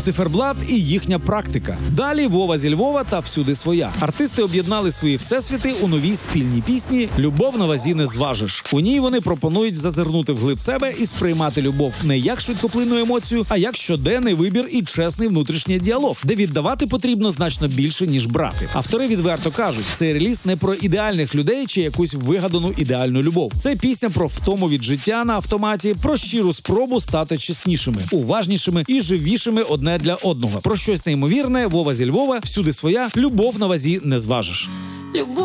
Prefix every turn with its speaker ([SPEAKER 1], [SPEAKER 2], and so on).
[SPEAKER 1] Циферблат і їхня практика. Далі Вова зі Львова та всюди своя. Артисти об'єднали свої всесвіти у новій спільній пісні «Любов на вазі не зважиш». У ній вони пропонують зазирнути вглиб себе і сприймати любов не як швидкоплинну емоцію, а як щоденний вибір і чесний внутрішній діалог, де віддавати потрібно значно більше, ніж брати. Автори відверто кажуть, цей реліз не про ідеальних людей чи якусь вигадану ідеальну любов. Це пісня про втому від життя на автоматі, про щиру спробу стати чеснішими, уважнішими і живішими одне для одного. Про щось неймовірне, Вова зі Львова, всюди своя, любов на вазі не зважиш.